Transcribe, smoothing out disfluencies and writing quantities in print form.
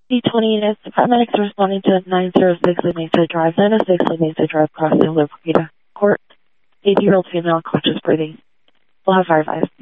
D20 units, paramedics are responding to 906 Mesa Drive, 906 Mesa Drive, crossing Lupita Court. 80-year-old female, conscious breathing. We'll have fire advice.